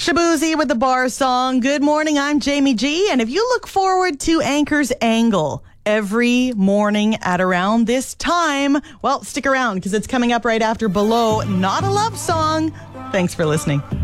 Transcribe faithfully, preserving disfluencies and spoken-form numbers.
Shabuzi with the bar song. Good morning, I'm Jamie G. And if you look forward to Anchor's Angle every morning at around this time, well, stick around because it's coming up right after Below, Not a Love Song. Thanks for listening.